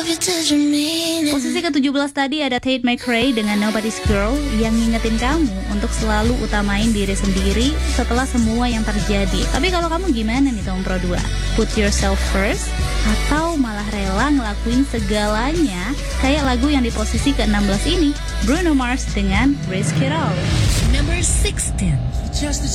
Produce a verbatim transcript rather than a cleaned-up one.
Posisi ke tujuh belas tadi ada Tate McRae dengan Nobody's Girl yang ngingetin kamu untuk selalu utamain diri sendiri setelah semua yang terjadi. Tapi kalau kamu gimana nih tahun Pro dua? Put yourself first atau malah rela ngelakuin segalanya kayak lagu yang di posisi ke enam belas ini, Bruno Mars dengan Risk It All. Number sixteen.